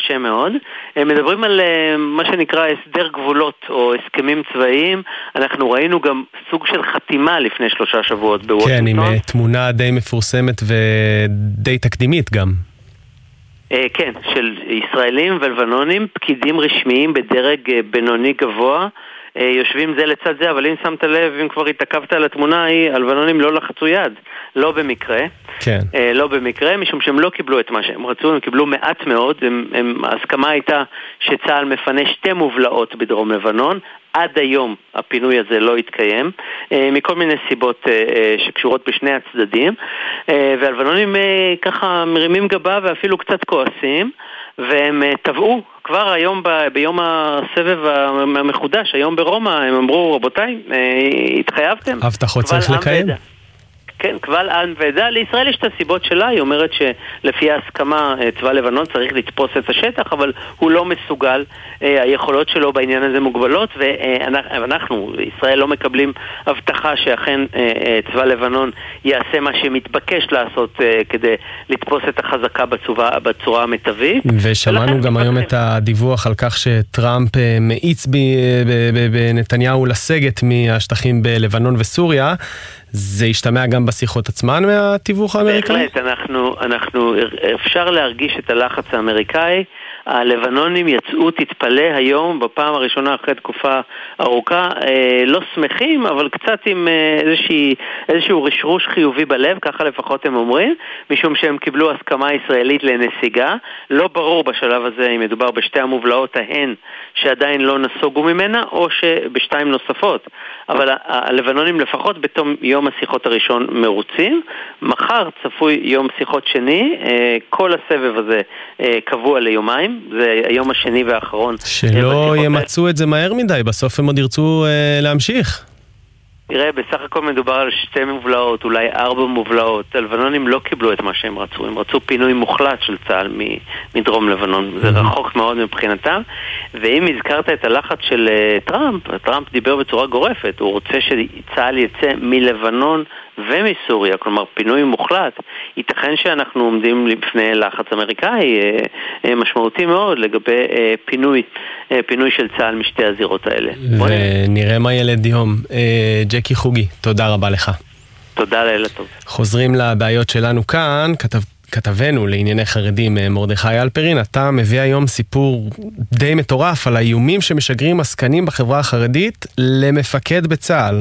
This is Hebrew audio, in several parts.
קשה מאוד. מדברים על מה שנקרא הסדר גבולות או הסכמים צבאיים. אנחנו ראינו גם סוג של חתימה לפני 3 שבועות בוושינגטון. כן, עם תמונה די מפורסמת ודי תקדימית גם. כן, של ישראלים ולבנונים, פקידים רשמיים בדרג בינוני גבוה, יושבים זה לצד זה, אבל אם שמת לב, אם כבר התעכבת על התמונה, הלבנונים לא לחצו יד, לא במקרה. כן. לא במקרה, משום שהם לא קיבלו את מה שהם רצו, הם קיבלו מעט מאוד, ההסכמה הייתה שצה"ל מפנה 2 מובלעות בדרום לבנון, עד היום הפינוי הזה לא התקיים, מכל מיני סיבות שקשורות בשני הצדדים, והלבנונים ככה מרימים גבה ואפילו קצת כועסים, והם טבעו כבר היום ביום הסבב המחודש, היום ברומא, הם אמרו, רבותיי, התחייבתם. הבטחות צריך לקיים. כן, קבל עם ועדה. לישראל יש את הסיבות שלה, היא אומרת שלפי ההסכמה צבא לבנון צריך לתפוס את השטח, אבל הוא לא מסוגל, היכולות שלו בעניין הזה מוגבלות, ואנחנו, ישראל לא מקבלים הבטחה שאכן צבא לבנון יעשה מה שמתבקש לעשות כדי לתפוס את החזקה בצורה המיטבית. ושמענו גם היום את הדיווח על כך שטראמפ מאיץ בנתניהו לסגת מהשטחים בלבנון וסוריה. זה השתמע גם בשיחות עצמן מהתיווך האמריקאי? בהחלט, אנחנו אפשר להרגיש את הלחץ האמריקאי. הלבנונים יצאו, תתפלא היום, בפעם הראשונה אחרי תקופה ארוכה, לא שמחים, אבל קצת עם איזשהו רשרוש חיובי בלב, ככה לפחות הם אומרים, משום שהם קיבלו הסכמה ישראלית לנסיגה. לא ברור בשלב הזה אם מדובר בשתי המובלעות ההן שעדיין לא נסוגו ממנה, או שבשתיים נוספות. אבל הלבנונים לפחות בתום יום השיחות הראשון מרוצים. מחר צפוי יום שיחות שני, כל הסבב הזה קבוע ליומיים, זה היום השני והאחרון. שלא ימצאו את זה מהר מדי, בסוף הם עוד ירצו להמשיך. תראה, בסך הכל מדובר על 2 מובלעות, אולי 4 מובלעות. הלבנונים לא קיבלו את מה שהם רצו, הם רצו פינוי מוחלט של צה"ל מדרום לבנון, זה רחוק מאוד מבחינתם. ואם הזכרת את הלחץ של טראמפ דיבר בצורה גורפת, הוא רוצה שצה"ל יצא מלבנון ומסוריה, כלומר פינוי מוחלט. ייתכן שאנחנו עומדים לפני לחץ אמריקאי משמעותי מאוד לגבי פינוי של צה"ל משתי הזירות האלה. ונראה מה ילד יום. ג'קי חוגי, תודה רבה לך. תודה, לילה טוב. חוזרים לבעיות שלנו כאן, כתבנו לענייני חרדים מרדכי אלפרין, אתה מביא היום סיפור די מטורף על האיומים שמשגרים עסקנים בחברה החרדית למפקד בצה"ל.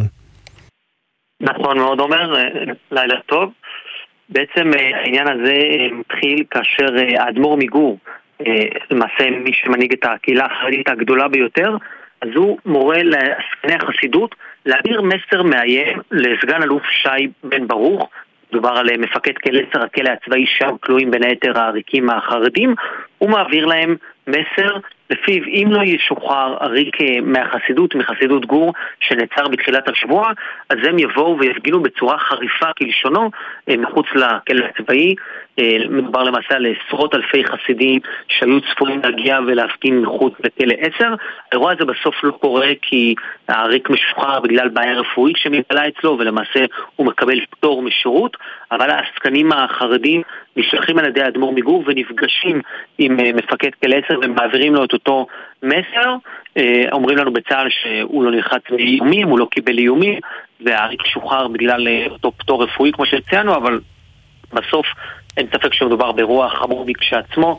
נכון מאוד אומר, לילה טוב. בעצם העניין הזה מתחיל כאשר האדמו"ר מגור, למעשה מי שמנהיג את הקהילה החרדית הגדולה ביותר, אז הוא מורה לעסקני החסידות להעביר מסר מאיים לסגן אלוף שי בן ברוך. דובר על מפקד כלא הכלא הצבאי שם כלואים בין היתר העריקים החרדים. הוא מעביר להם מסר לפיו אם לא ישוחרר עריק מחסידות גור שנעצר בתחילת השבוע, אז הם יבואו ויפגינו בצורה חריפה כלשונו מחוץ לכלא הצבאי. מדובר למעשה על עשרות אלפי חסידים שהיו צפויים להגיע ולהפגין מחוץ לכלא 10. האירוע הזה בסוף לא קורה כי העריק משוחרר בגלל בעיה רפואית שמתגלה אצלו ולמעשה הוא מקבל פטור משירות, אבל העסקנים החרדים נשלחים על ידי האדמו"ר מגור ונפגשים עם מפקד כלא 10 ומעבירים לו את אותו מסר. אומרים לנו בצה"ל שהוא לא נלחץ מאיומים, הוא לא קיבל איומים, והעריק שוחרר בגלל אותו פטור רפואי כמו שציינו, אבל בסוף אין ספק שמדובר באירוע חמור כשעצמו.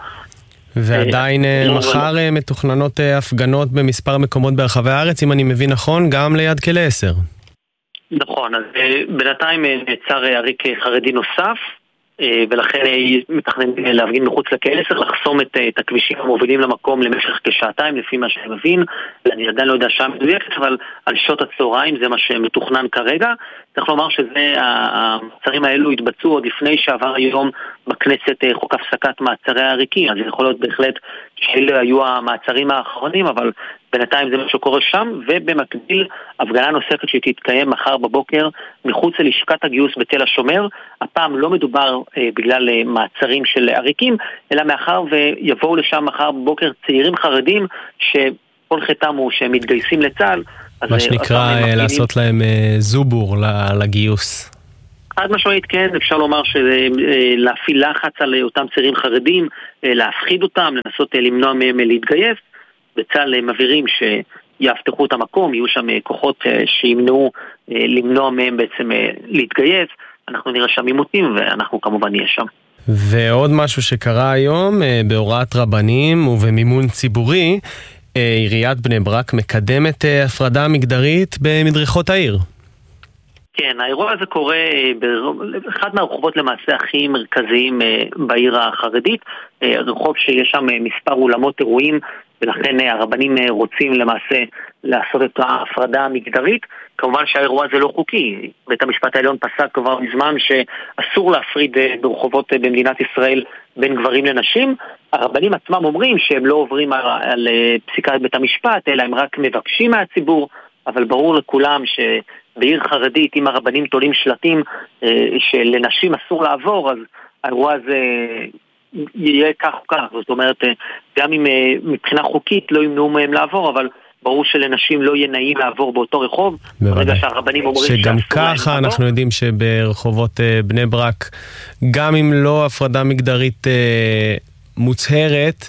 ועדיין מחר מתוכננות הפגנות במספר מקומות ברחבי הארץ, אם אני מבין נכון, גם ליד כלא 10. נכון, אז בינתיים נעצר עריק חרדי נוסף, ולכן מתכננים להפגין מחוץ לכלא 10, לחסום את הכבישים המובילים למקום למשך כשעתיים, לפי מה שאני מבין. אני עדיין לא יודע שעה מדויקת, אבל על שעות הצהריים זה מה שמתוכנן כרגע. צריך לומר שהמעצרים האלו התבצעו עוד לפני שעבר היום בכנסת חוק הפסקת מעצרי העריקים, אז יכול להיות בהחלט שאלה היו המעצרים האחרונים, אבל בינתיים זה מה שקורה שם. ובמקביל הפגנה נוספת שתתקיים מחר בבוקר מחוץ ללשכת הגיוס בתל השומר. הפעם לא מדובר בגלל מעצרים של עריקים, אלא מאחר ויבואו לשם מחר בבוקר צעירים חרדים שכל חטאם הוא שהם מתגייסים לצה"ל, מה שנקרא לעשות להם זובור לגיוס. חד משמעית כן, אפשר לומר שלהפעיל לחץ על אותם צעירים חרדים, להפחיד אותם, לנסות למנוע מהם להתגייס. בצה"ל מבהירים שיאבטחו את המקום, יהיו שם כוחות שימנעו למנוע מהם בעצם להתגייס. אנחנו נראה שם עימותים ואנחנו כמובן נהיה שם. ועוד משהו שקרה היום, בהוראת רבנים ובמימון ציבורי, עיריית בני ברק מקדמת הפרדה מגדרית במדרכות העיר. כן, האירוע הזה קורה באחד מהרחובות למעשה הכי מרכזיים בעיר החרדית, רחוב שיש שם מספר אולמות אירועים, ולכן הרבנים רוצים למעשה לעשות את ההפרדה המגדרית. כמובן שהאירוע הזה לא חוקי, בית המשפט העליון פסק כבר מזמן שאסור להפריד ברחובות במדינת ישראל בין גברים לנשים. הרבנים עצמם אומרים שהם לא עוברים על פסיקת בית המשפט, אלא הם רק מבקשים מהציבור, אבל ברור לכולם שבעיר חרדית, אם הרבנים תולים שלטים שלנשים אסור לעבור, אז האירוע הזה יהיה כך או כך. זאת אומרת, גם אם מבחינה חוקית לא ימנעו מהם לעבור, אבל ברור שלנשים לא יהיה נעים לעבור באותו רחוב. ברגע שהרבנים אומרים שגם ככה אנחנו יודעים שברחובות בני ברק, גם אם לא הפרדה מגדרית מוצהרת,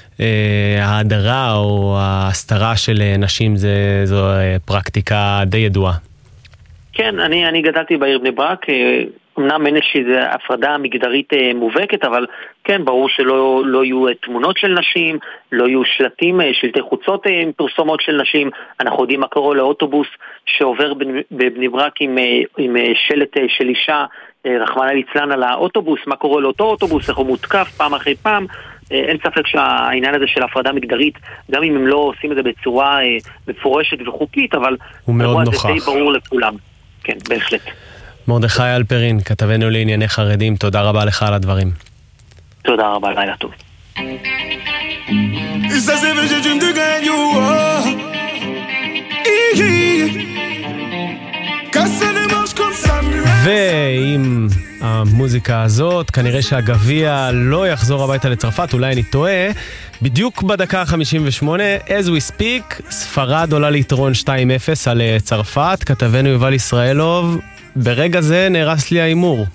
ההדרה או ההסתרה של נשים זו פרקטיקה די ידועה. כן, אני גדלתי בעיר בני ברק, אמנם אין איזושהי הפרדה מגדרית מובהקת, אבל כן, ברור שלא יהיו תמונות של נשים, לא יהיו שלטי חוצות עם פרסומות של נשים. אנחנו יודעים מה קורה לאוטובוס שעובר בבני ברק עם שלט של אישה, רחמנא ליצלן, על האוטובוס, מה קורה לאותו אוטובוס, איך הוא מותקף פעם אחרי פעם. אין ספק שהעניין הזה של הפרדה מגדרית, גם אם הם לא עושים את זה בצורה מפורשת וחוקית, אבל הוא מאוד נוכח. זה די ברור לכולם. כן, בהחלט. מרדכי אלפרין, כתבנו לענייני חרדים, תודה רבה לך על הדברים. תודה רבה, לילה טוב. ועם המוזיקה הזאת, כנראה שהגביע לא יחזור הביתה לצרפת, אולי אני טועה. בדיוק בדקה 58, as we speak, ספרד עולה ליתרון 2-0 על צרפת. כתבנו יובל ישראלוב, ברגע זה נהרס לי האימור.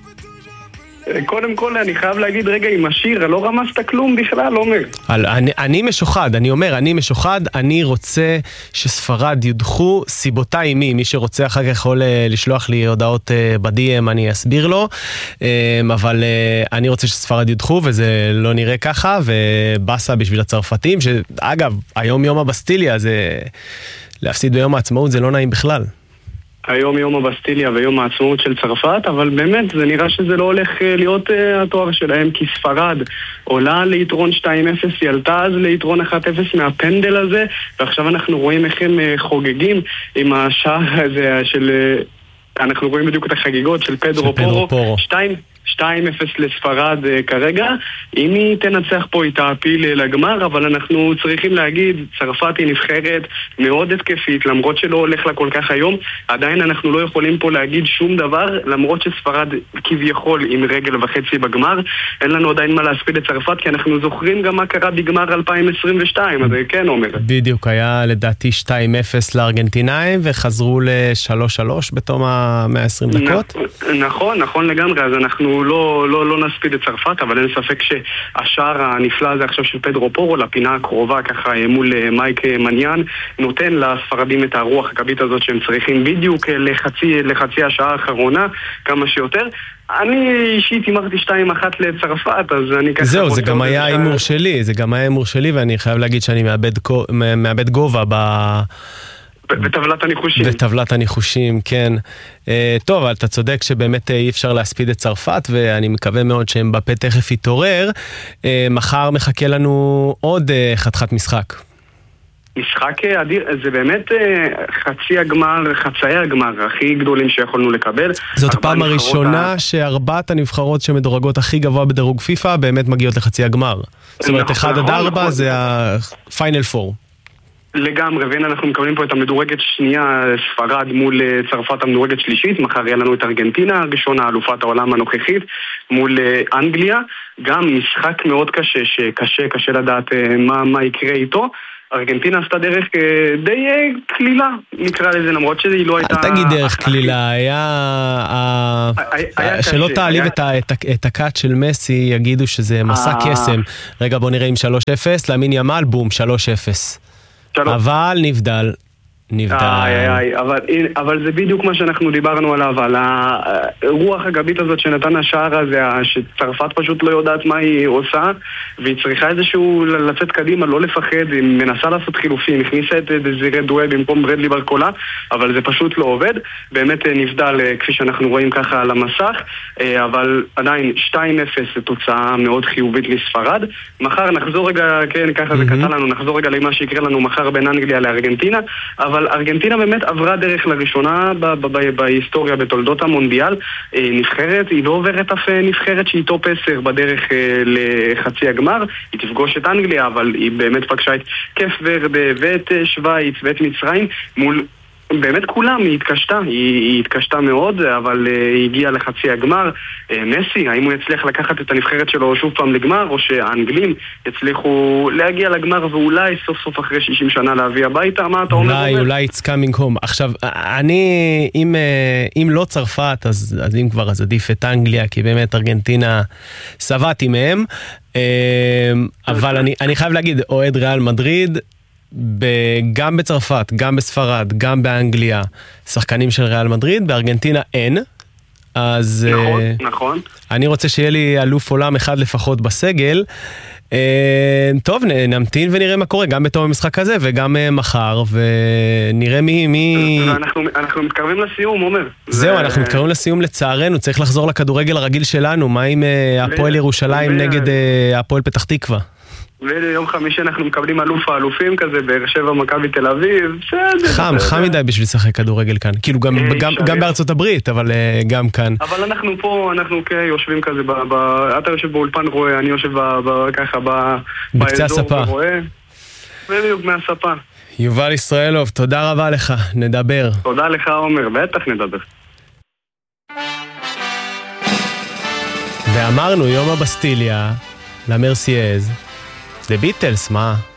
קודם כל אני חייב להגיד רגע עם השיר, לא רמזת כלום בכלל, אומר. אני משוחד, אני משוחד, אני רוצה שספרד יודחו, סיבותיי מי שרוצה אחר כך יכול לשלוח לי הודעות ב-DM, אני אסביר לו, אבל אני רוצה שספרד יודחו, וזה לא נראה ככה, ובאסה בשביל הצרפתים, שאגב, היום יום הבסטיליה, זה להפסיד ביום העצמאות, זה לא נעים בכלל. היום יום הבסטיליה ויום העצמאות של צרפת, אבל באמת זה נראה שזה לא הולך להיות התואר שלהם, כי ספרד עולה ליתרון 2-0, היא עלתה אז ליתרון 1-0 מהפנדל הזה, ועכשיו אנחנו רואים איך הם חוגגים עם השער הזה של... אנחנו רואים בדיוק את החגיגות של פדרו פורו. 2-0 לספרד כרגע. אם היא תנצח פה היא תעפיל לגמר, אבל אנחנו צריכים להגיד, צרפת היא נבחרת מאוד התקפית, למרות שלא הולך לה כל כך היום. עדיין אנחנו לא יכולים פה להגיד שום דבר, למרות שספרד כביכול עם רגל וחצי בגמר. אין לנו עדיין מה להספיד לצרפת, כי אנחנו זוכרים גם מה קרה בגמר 2022, אז כן אומר. בדיוק, היה לדעתי 2-0 לארגנטינאים, וחזרו ל-3-3 בתום ה-120 דקות. נכון לגמרי, אז אנחנו לא נספיד את צרפת, אבל אין ספק שהשער הנפלא הזה עכשיו של פדרו פורו, לפינה הקרובה ככה מול מייק מניאן, נותן לספרדים את הרוח הקבית הזאת שהם צריכים בדיוק לחצי השעה האחרונה, כמה שיותר. אני אישית אמרתי 2-1 לצרפת, אז אני ככה... זהו, זה גם היה אימור שלי, ואני חייב להגיד שאני מאבד גובה בטבלת הניחושים. בטבלת הניחושים, כן. טוב, אבל אתה צודק שבאמת אי אפשר להספיד את צרפת, ואני מקווה מאוד שהם בפה תכף יתעורר. מחר מחכה לנו עוד חתיכת משחק. משחק אדיר, זה באמת חצאי הגמר הכי גדולים שיכולנו לקבל. זאת הפעם הראשונה שארבעת הנבחרות שמדורגות הכי גבוה בדירוג פיפה באמת מגיעות לחצי הגמר. זאת אומרת, 1-4 זה הפיינל 4. לגמרי, והנה אנחנו מקבלים פה את המדורגת שנייה, ספרד מול צרפת המדורגת שלישית, מחר יהיה לנו את ארגנטינה הראשונה, אלופת העולם הנוכחית, מול אנגליה, גם משחק מאוד קשה, שקשה לדעת מה יקרה איתו. ארגנטינה עשתה דרך די כלילה, נקרא לזה, למרות שהיא לא הייתה... אל תגיד דרך כלילה, היה... שלא תעליב את הקאט של מסי, יגידו שזה מסע קסם. רגע, בוא נראה עם 3-0, למין ימל, בום, 3-0. אבל נבדל. אבל זה בדיוק מה שאנחנו דיברנו עליו, על הרוח הגבית הזאת שנתן השער הזה, שצרפת פשוט לא יודעת מה היא עושה, והיא צריכה איזשהו לצאת קדימה, לא לפחד, היא מנסה לעשות חילופים, הכניסה את דזירי דואה במקום ברדלי ברקולה, אבל זה פשוט לא עובד, באמת נבדל כפי שאנחנו רואים ככה על המסך, אבל עדיין 2-0 זה תוצאה מאוד חיובית לספרד. מחר נחזור רגע, כן, ככה זה קטע לנו, נחזור רגע למה שיקרה לנו מחר בין אנגליה לארגנטינה, אבל ארגנטינה באמת עברה דרך לראשונה בהיסטוריה בתולדות המונדיאל. נבחרת, היא לא עוברת אף נבחרת שהיא טופ 10 בדרך לחצי הגמר. היא תפגוש את אנגליה, אבל היא באמת פגשה את קף ורדה ואת שוויץ ואת מצרים מול... באמת כולם, היא התקשתה מאוד, אבל היא הגיעה לחצי הגמר. מסי, האם הוא יצליח לקחת את הנבחרת שלו שוב פעם לגמר, או שהאנגלים יצליחו להגיע לגמר ואולי סוף סוף אחרי 60 שנה להביא הביתה? מה אתה אומר? אולי it's coming home. עכשיו, אני, אם לא צרפת, אז אם כבר, אז עדיף את אנגליה, כי באמת ארגנטינה סבתי מהם, אבל אני חייב להגיד, אוהד ריאל מדריד, גם בצרפת, גם בספרד, גם באנגליה, שחקנים של ריאל מדריד, בארגנטינה אין. אז נכון. אני רוצה שיהיה לי אלוף עולם אחד לפחות בסגל. טוב, נמתין ונראה מה קורה, גם בתום המשחק הזה וגם מחר, ונראה מי... אנחנו מתקרבים לסיום, עומר. זהו, אנחנו מתקרבים לסיום לצערנו, צריך לחזור לכדורגל הרגיל שלנו, מה עם הפועל ירושלים נגד הפועל פתח תקווה? ויום חמישי אנחנו מקבלים אלוף האלופים כזה, באר שבע מכבי תל אביב, בסדר. חם מדי בשביל לשחק כדורגל כאן. כאילו גם בארצות הברית, אבל גם כאן. אבל אנחנו פה, אנחנו יושבים כזה, אתה יושב באולפן רואה, אני יושב ככה בקצה הספה. בדיוק מהספה. יובל ישראלוב, תודה רבה לך, נדבר. תודה לך עומר, בטח נדבר. ואמרנו יום הבסטיליה למרסייז, The Beatles, מה?